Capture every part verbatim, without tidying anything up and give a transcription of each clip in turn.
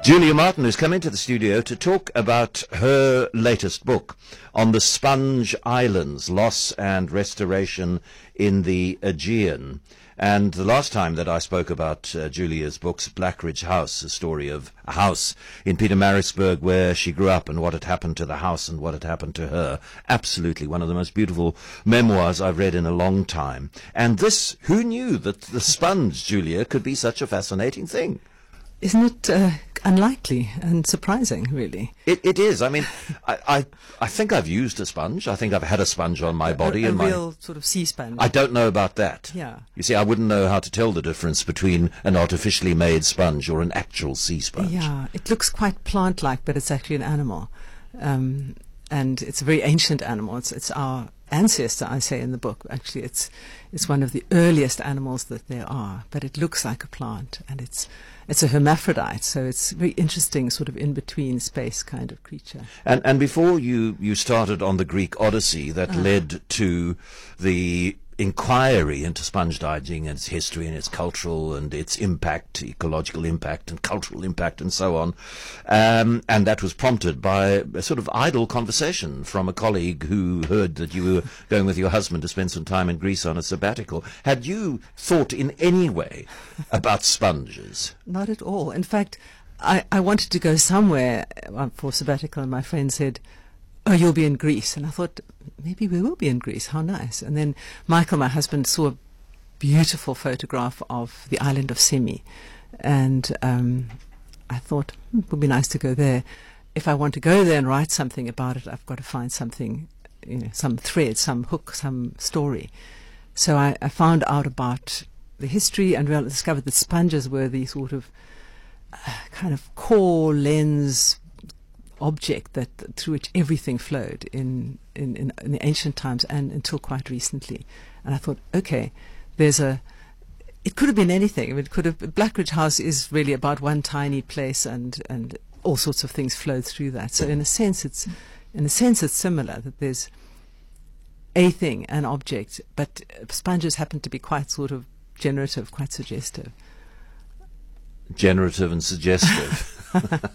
Julia Martin has come into the studio to talk about her latest book on the Sponge Islands, loss and restoration in the Aegean. And the last time that I spoke about uh, Julia's books, Blackridge House, a story of a house in Pietermaritzburg where she grew up and what had happened to the house and what had happened to her. Absolutely one of the most beautiful memoirs I've read in a long time. And this, who knew that the sponge, Julia, could be such a fascinating thing? Isn't it uh, unlikely and surprising, really? It, it is. I mean, I, I I think I've used a sponge. I think I've had a sponge on my body. A, a and real my, sort of sea sponge. I don't know about that. Yeah. You see, I wouldn't know how to tell the difference between an artificially made sponge or an actual sea sponge. Yeah, it looks quite plant-like, but it's actually an animal. Um, and it's a very ancient animal. It's, it's our ancestor, I say in the book. Actually, it's it's one of the earliest animals that there are, but it looks like a plant, and it's it's a hermaphrodite, so it's a very interesting sort of in-between space kind of creature. And and before you, you started on the Greek Odyssey that uh. led to the inquiry into sponge diving and its history and its cultural and its impact, ecological impact and cultural impact and so on. Um, and that was prompted by a sort of idle conversation from a colleague who heard that you were going with your husband to spend some time in Greece on a sabbatical. Had you thought in any way about sponges? Not at all. In fact, I, I wanted to go somewhere for sabbatical, and my friend said, "Oh, you'll be in Greece." And I thought, maybe we will be in Greece. How nice. And then Michael, my husband, saw a beautiful photograph of the island of Semi. And um, I thought, hmm, it would be nice to go there. If I want to go there and write something about it, I've got to find something, you know, some thread, some hook, some story. So I, I found out about the history and real, discovered that sponges were the sort of uh, kind of core lens object that through which everything flowed in, in, in, in the ancient times and until quite recently. And I thought, okay, there's a, it could have been anything. I mean, it could have, Blackridge House is really about one tiny place, and, and all sorts of things flowed through that. So in a sense, it's, in a sense, it's similar, that there's a thing, an object, but sponges happen to be quite sort of generative, quite suggestive. Generative and suggestive.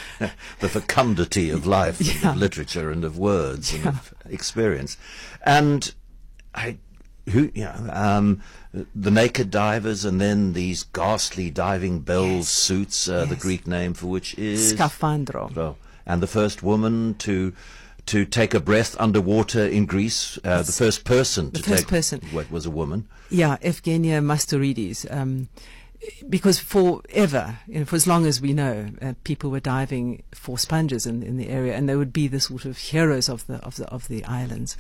The fecundity of life, yeah. And of literature and of words, yeah. And of experience. And I, who, you know, um, the naked divers, and then these ghastly diving bell yes. suits, uh, yes. the Greek name for which is Skafandro. And the first woman to to take a breath underwater in Greece, uh, the first person the to first take person. What was a woman. Yeah, Evgenia Mastoridis. Um, Because forever, you know, for as long as we know, uh, people were diving for sponges in, in the area, and they would be the sort of heroes of the of the of the islands.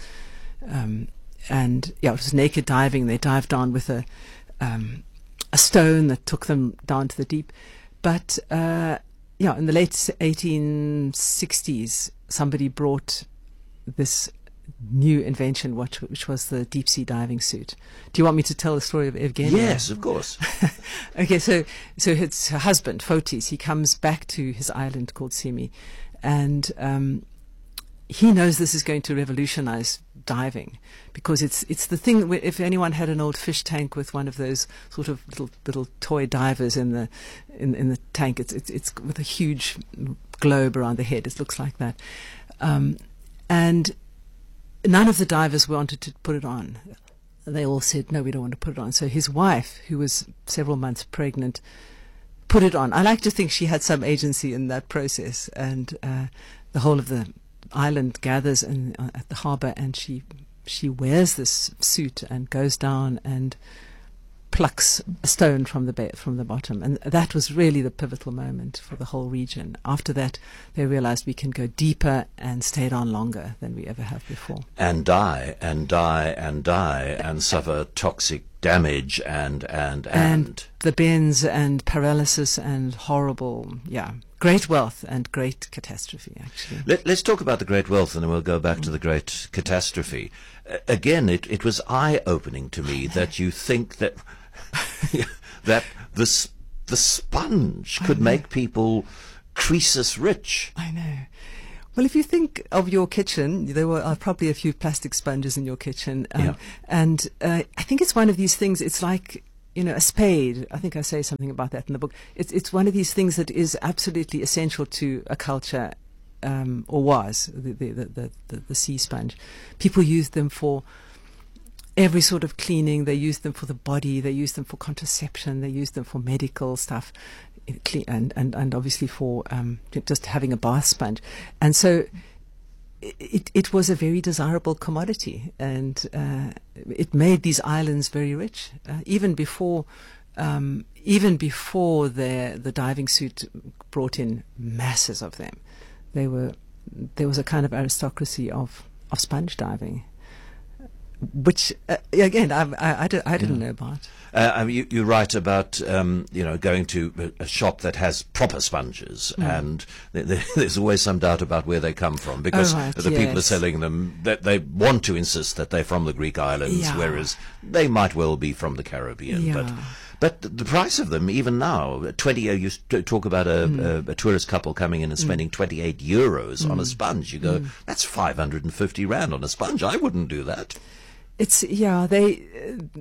Um, and yeah, it was naked diving. They dived down with a um, a stone that took them down to the deep. But uh, yeah, in the late eighteen sixties, somebody brought this new invention, which, which was the deep sea diving suit. Do you want me to tell the story of Evgenia? Yes, of course. Okay, so so it's her husband, Fotis. He comes back to his island called Semi, and um, he knows this is going to revolutionize diving, because it's it's the thing that if anyone had an old fish tank with one of those sort of little little toy divers in the in in the tank, it's it's, it's with a huge globe around the head. It looks like that, um, and none of the divers wanted to put it on. They all said, no, we don't want to put it on. So his wife, who was several months pregnant, put it on. I like to think she had some agency in that process. And uh, the whole of the island gathers in, uh, at the harbour, and she she wears this suit and goes down and plucks a stone from the ba- from the bottom. And that was really the pivotal moment for the whole region. After that, they realized we can go deeper and stay on longer than we ever have before. And die, and die, and die, and suffer toxic damage, and, and, and... And the bends and paralysis and horrible, yeah, great wealth and great catastrophe, actually. Let, let's talk about the great wealth, and then we'll go back mm. to the great catastrophe. Uh, again, it, it was eye-opening to me that you think that... that the sp- the sponge could make people Croesus rich. I know. Well, if you think of your kitchen, there were uh, probably a few plastic sponges in your kitchen, um, yeah. and uh, I think it's one of these things. It's like you know, a spade. I think I say something about that in the book. It's it's one of these things that is absolutely essential to a culture, um, or was the the, the the the sea sponge. People use them for every sort of cleaning. They use them for the body. They use them for contraception. They use them for medical stuff, and and and obviously for um, just having a bath sponge. And so It, it was a very desirable commodity, and uh, it made these islands very rich. Uh, even before, um, even before the the diving suit brought in masses of them, they were there was a kind of aristocracy of, of sponge diving, which uh, again I I, I, did, I didn't yeah. know about. Uh, I mean, you, you write about um, you know going to a, a shop that has proper sponges, mm. and th- th- there's always some doubt about where they come from, because oh, right, the yes. people are selling them that they want to insist that they're from the Greek islands, yeah. whereas they might well be from the Caribbean. Yeah. But but the price of them, even now, twenty. You talk about a, mm. a, a tourist couple coming in and spending mm. twenty-eight euros mm. on a sponge. You go, mm. that's five hundred fifty rand on a sponge. I wouldn't do that. It's yeah they. Uh,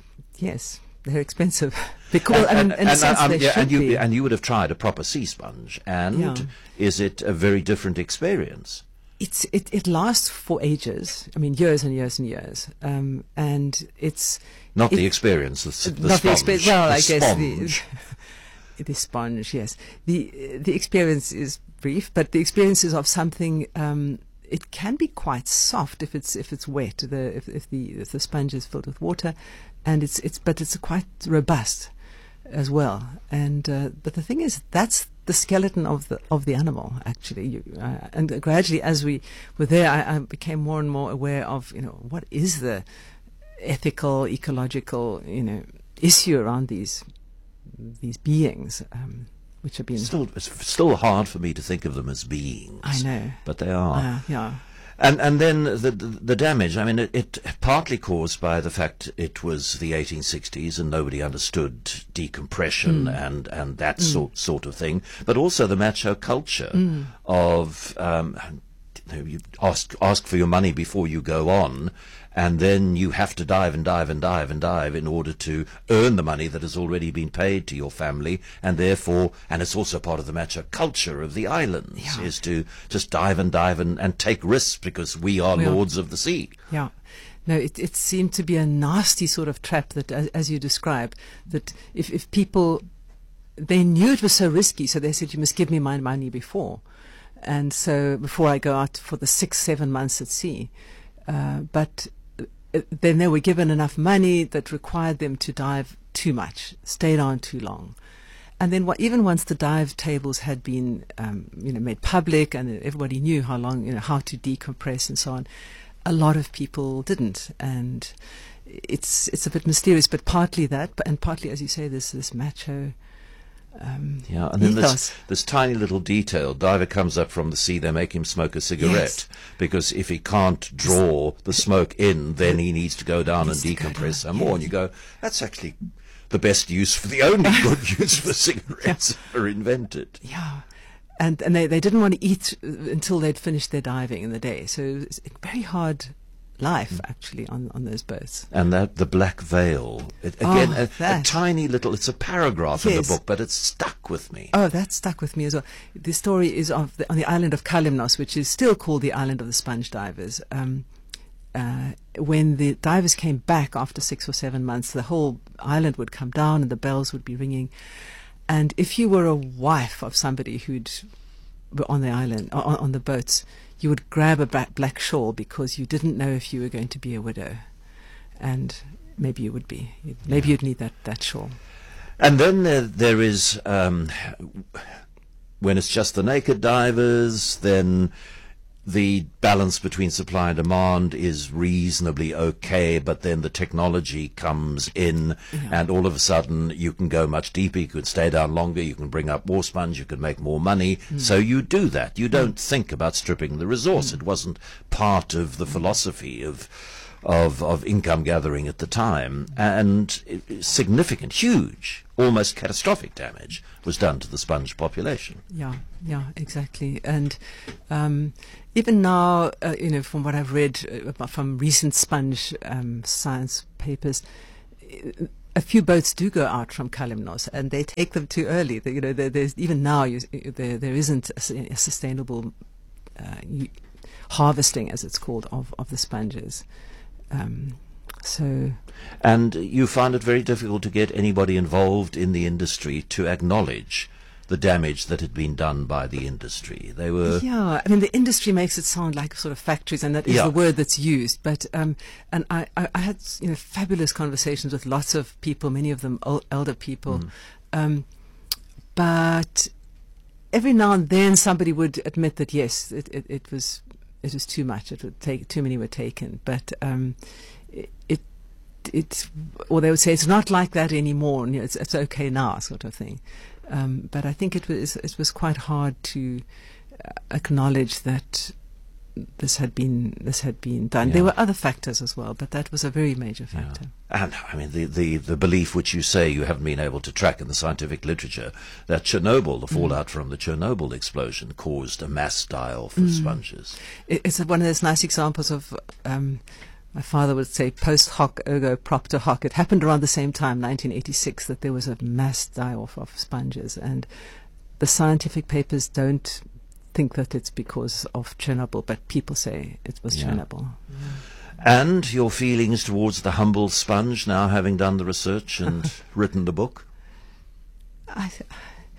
Yes, they're expensive. Because and, I mean, in a sense, um, they yeah, should and you, be. And you would have tried a proper sea sponge, and yeah. is it a very different experience? It's it, it lasts for ages. I mean, years and years and years. Um, and it's not it, the experience. The, the not sponge. the experience. Well, the I guess sponge. the the sponge. Yes, the the experience is brief, but the experience is of something. Um, it can be quite soft if it's if it's wet. The if, if the if the sponge is filled with water. And it's it's but it's quite robust as well. And uh, but the thing is, that's the skeleton of the of the animal actually. You, uh, and gradually, as we were there, I, I became more and more aware of you know what is the ethical, ecological you know issue around these these beings, um, which have been still it's still hard for me to think of them as beings. I know, but they are. Uh, yeah. And and then the the damage. I mean, it, it partly caused by the fact it was the eighteen sixties and nobody understood decompression mm. and and that mm. sort sort of thing. But also the macho culture mm. of um, you know, you ask ask for your money before you go on, and then you have to dive and dive and dive and dive in order to earn the money that has already been paid to your family, and therefore, and it's also part of the macho culture of the islands, yeah. is to just dive and dive and, and take risks because we are we lords are. of the sea. Yeah. No, it, it seemed to be a nasty sort of trap that, as, as you describe, that if, if people, they knew it was so risky, so they said, you must give me my money before. And so before I go out for the six, seven months at sea. Uh, but then they were given enough money that required them to dive too much, stayed on too long. And then what, even once the dive tables had been, um, you know, made public and everybody knew how long, you know, how to decompress and so on, a lot of people didn't. And it's it's a bit mysterious, but partly that, but, and partly, as you say, this this macho um, yeah, and then ethos. this, this tiny little detail, diver comes up from the sea, they make him smoke a cigarette, Yes. because if he can't draw the smoke in, then he needs to go down and Needs to go decompress down, some more. yes. And you go, that's actually the best use for the only good use for cigarettes ever invented. Yeah. And and they, they didn't want to eat uh, until they'd finished their diving in the day. So it's a very hard life, Mm. actually, on, on those boats. And that the black veil, it, again, Oh, a, a that. tiny little, it's a paragraph in Yes. the book, but it's stuck with me. Oh, that stuck with me as well. The story is of the, on the island of Kalymnos, which is still called the island of the sponge divers. Um, uh, when the divers came back after six or seven months, the whole island would come down and the bells would be ringing. And if you were a wife of somebody who'd were on the island, on, on the boats, you would grab a black, black shawl because you didn't know if you were going to be a widow. And maybe you would be. Maybe Yeah. you'd need that, that shawl. And then there, there is, um, when it's just the naked divers, then the balance between supply and demand is reasonably okay, but then the technology comes in, Yeah. and all of a sudden you can go much deeper, you can stay down longer, you can bring up more sponge, you can make more money. Mm. So you do that. You don't think about stripping the resource. It wasn't part of the philosophy of of of income gathering at the time, and it- significant, huge, almost catastrophic damage was done to the sponge population. Yeah, yeah, exactly. And um, even now, uh, you know, from what I've read uh, about, from recent sponge um, science papers, uh, a few boats do go out from Kalymnos, and they take them too early. They, you know, there, there's even now you, there there isn't a, a sustainable uh, you, harvesting, as it's called, of of the sponges. Um, so, and you find it very difficult to get anybody involved in the industry to acknowledge the damage that had been done by the industry. They were... Yeah, I mean, the industry makes it sound like sort of factories, and that is yeah. the word that's used. But, um, and I, I, I had, you know, fabulous conversations with lots of people, many of them old, elder people. Mm. Um, but every now and then somebody would admit that, yes, it, it, it was it was too much. It would take, too many were taken. But um, it, it, it, or they would say, it's not like that anymore, and, you know, it's, it's okay now, sort of thing. Um, but I think it was it was quite hard to uh, acknowledge that this had been this had been done. Yeah. There were other factors as well, but that was a very major factor. Yeah. And I mean the, the, the belief which you say you haven't been able to track in the scientific literature, that Chernobyl, the fallout mm. from the Chernobyl explosion, caused a mass die-off of mm. sponges. It, it's one of those nice examples of. Um, My father would say, post hoc ergo propter hoc. It happened around the same time, nineteen eighty-six, that there was a mass die-off of sponges. And the scientific papers don't think that it's because of Chernobyl, but people say it was yeah. Chernobyl. Yeah. And your feelings towards the humble sponge, now having done the research and written the book? I, th-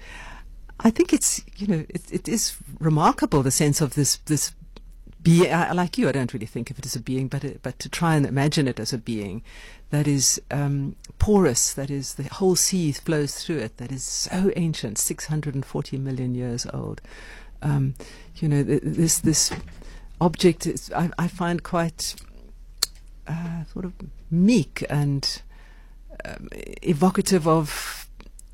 I think it's, you know, it, it is remarkable, the sense of this this Be, I, like you, I don't really think of it as a being, but it, but to try and imagine it as a being that is um, porous, that is the whole sea flows through it, that is so ancient, six hundred forty million years old. Um, you know, th- this this object is, I, I find quite uh, sort of meek and um, evocative of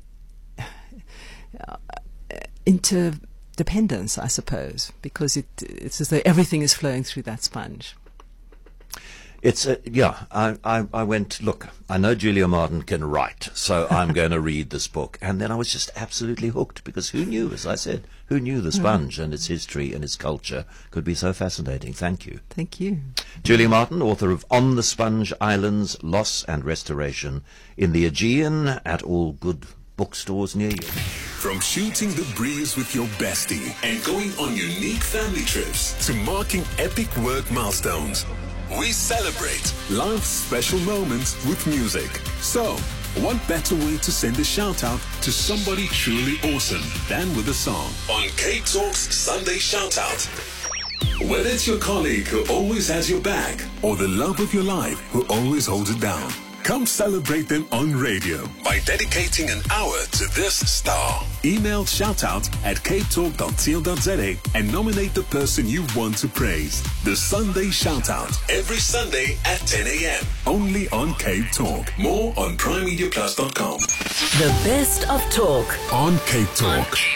uh, inter. dependence, I suppose, because it, it's as though everything is flowing through that sponge. It's a, yeah. I, I I went. Look, I know Julia Martin can write, so I'm going to read this book, and then I was just absolutely hooked, because who knew? As I said, who knew the sponge mm. and its history and its culture could be so fascinating? Thank you. Thank you, Julia Martin, author of On the Sponge Islands: Loss and Restoration in the Aegean, at all good bookstores near you. From shooting the breeze with your bestie and going on unique family trips to marking epic work milestones, we celebrate life's special moments with music. So, what better way to send a shout out to somebody truly awesome than with a song? On Cape Talk's Sunday Shout Out. Whether it's your colleague who always has your back or the love of your life who always holds it down, come celebrate them on radio by dedicating an hour to this star. Email shoutout at capetalk dot co dot za and nominate the person you want to praise. The Sunday Shoutout, every Sunday at ten a.m. Only on Cape Talk. More on prime media plus dot com. The best of talk on Cape Talk.